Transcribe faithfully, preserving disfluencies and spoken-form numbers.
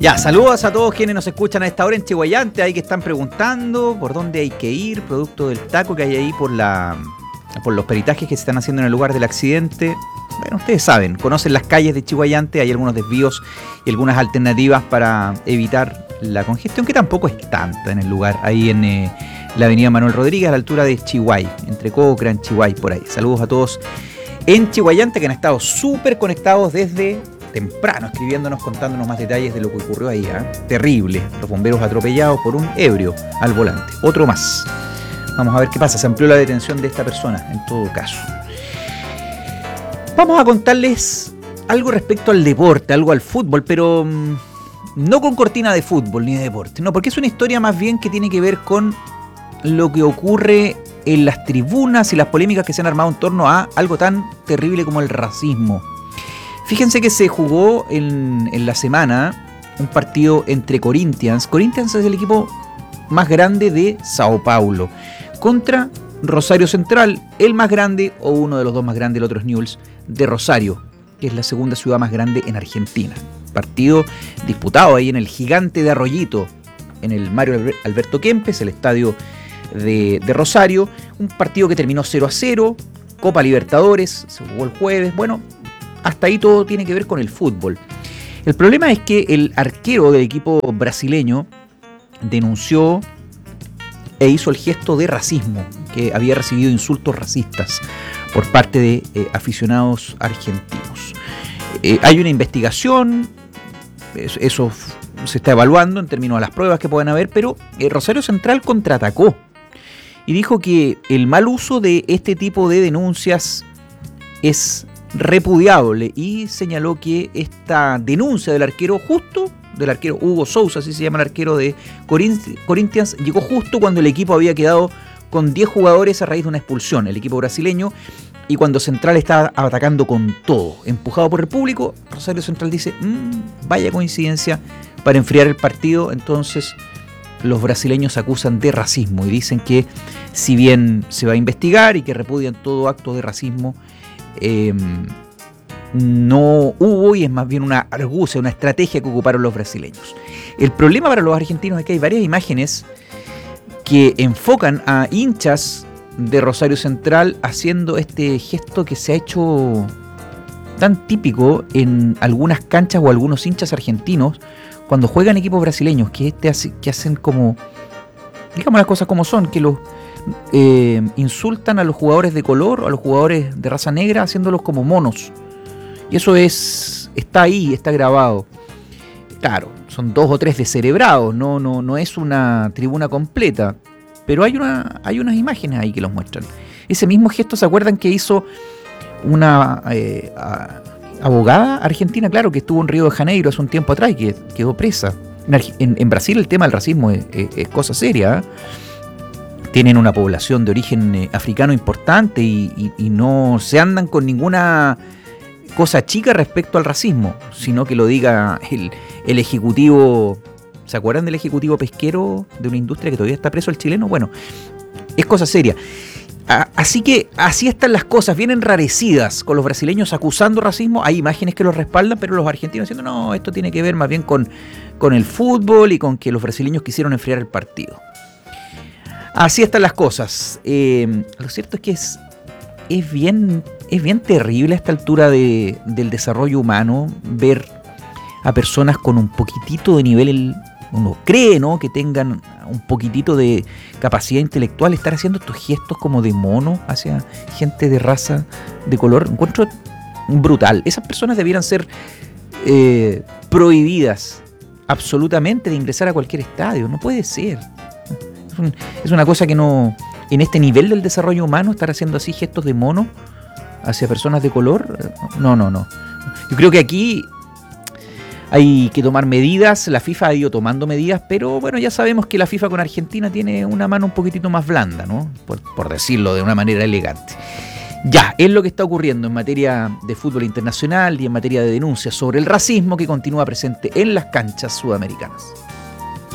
Ya, saludos a todos quienes nos escuchan a esta hora en Chihuayante, ahí que están preguntando por dónde hay que ir, producto del taco que hay ahí por la por los peritajes que se están haciendo en el lugar del accidente. Bueno, ustedes saben, conocen las calles de Chihuayante, hay algunos desvíos y algunas alternativas para evitar la congestión, que tampoco es tanta en el lugar, ahí en eh, la avenida Manuel Rodríguez, a la altura de Chihuay, entre Cochrane, Chihuay, por ahí. Saludos a todos en Chihuayante, que han estado súper conectados desde temprano, escribiéndonos, contándonos más detalles de lo que ocurrió ahí. ¿eh? Terrible, los bomberos atropellados por un ebrio al volante. Otro más. Vamos a ver qué pasa, se amplió la detención de esta persona, en todo caso. Vamos a contarles algo respecto al deporte, algo al fútbol, pero mmm, no con cortina de fútbol ni de deporte, no, porque es una historia más bien que tiene que ver con lo que ocurre en las tribunas y las polémicas que se han armado en torno a algo tan terrible como el racismo. Fíjense que se jugó en, en la semana un partido entre Corinthians. Corinthians es el equipo más grande de Sao Paulo contra Rosario Central, el más grande, o uno de los dos más grandes, el otro es Newell's, de Rosario, que es la segunda ciudad más grande en Argentina. Partido disputado ahí en el Gigante de Arroyito, en el Mario Alberto Kempes, el estadio de, de Rosario. Un partido que terminó cero a cero, Copa Libertadores, se jugó el jueves. Bueno, hasta ahí todo tiene que ver con el fútbol. El problema es que el arquero del equipo brasileño denunció e hizo el gesto de racismo, que había recibido insultos racistas por parte de eh, aficionados argentinos. Eh, hay una investigación, eso, eso se está evaluando en términos de las pruebas que pueden haber, pero eh, Rosario Central contraatacó y dijo que el mal uso de este tipo de denuncias es repudiable, y señaló que esta denuncia del arquero justo, del arquero Hugo Sousa, así se llama el arquero de Corinthians, llegó justo cuando el equipo había quedado con diez jugadores a raíz de una expulsión, el equipo brasileño, y cuando Central estaba atacando con todo, empujado por el público. Rosario Central dice, mmm, vaya coincidencia para enfriar el partido. Entonces los brasileños acusan de racismo y dicen que si bien se va a investigar y que repudian todo acto de racismo, Eh, no hubo, y es más bien una argucia, una estrategia que ocuparon los brasileños. El problema para los argentinos es que hay varias imágenes que enfocan a hinchas de Rosario Central haciendo este gesto que se ha hecho tan típico en algunas canchas o algunos hinchas argentinos cuando juegan equipos brasileños, que, este hace, que hacen como, digamos las cosas como son, que los Eh, insultan a los jugadores de color, a los jugadores de raza negra, haciéndolos como monos. Y eso es está ahí, está grabado. Claro, son dos o tres descerebrados, no, no, no es una tribuna completa, pero hay una, hay unas imágenes ahí que los muestran. Ese mismo gesto, ¿se acuerdan que hizo una eh, a, abogada argentina? Claro, que estuvo en Río de Janeiro hace un tiempo atrás y que quedó presa. En, en Brasil el tema del racismo es, es, es cosa seria, ¿eh? Tienen una población de origen eh, africano importante y, y, y no se andan con ninguna cosa chica respecto al racismo, sino que lo diga el, el ejecutivo. ¿Se acuerdan del ejecutivo pesquero de una industria que todavía está preso, el chileno? Bueno, es cosa seria. A, así que así están las cosas, bien enrarecidas, con los brasileños acusando racismo. Hay imágenes que los respaldan, pero los argentinos diciendo no, esto tiene que ver más bien con, con el fútbol y con que los brasileños quisieron enfriar el partido. Así están las cosas. Eh, lo cierto es que es, es, bien, es bien terrible a esta altura de, del desarrollo humano ver a personas con un poquitito de nivel, uno cree, ¿no?, que tengan un poquitito de capacidad intelectual, estar haciendo estos gestos como de mono hacia gente de raza, de color. Encuentro brutal. Esas personas debieran ser eh, prohibidas absolutamente de ingresar a cualquier estadio. No puede ser. Es, un, es una cosa que no, en este nivel del desarrollo humano, estar haciendo así gestos de mono hacia personas de color, no, no, no. Yo creo que aquí hay que tomar medidas. La FIFA ha ido tomando medidas, pero bueno, ya sabemos que la FIFA con Argentina tiene una mano un poquitito más blanda, ¿no? Por, por decirlo de una manera elegante. Ya, es lo que está ocurriendo en materia de fútbol internacional y en materia de denuncias sobre el racismo que continúa presente en las canchas sudamericanas.